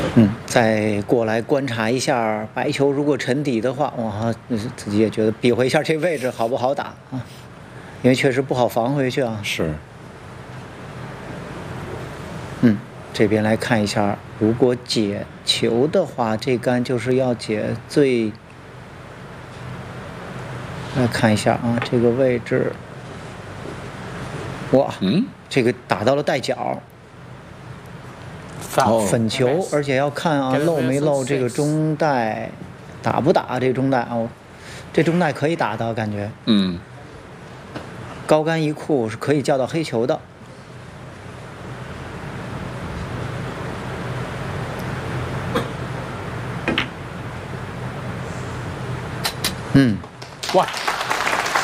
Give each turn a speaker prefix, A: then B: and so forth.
A: 再过来观察一下白球，如果沉底的话，哇，自己也觉得比划一下这位置好不好打啊？因为确实不好防回去啊。
B: 是。
A: 这边来看一下，如果解球的话，这杆就是要解最。来看一下啊，这个位置，哇，这个打到了带角。粉球，而且要看啊漏没漏这个中带，打不打这中带哦，这中带可以打的感觉。高杆一库是可以叫到黑球的。
B: 哇，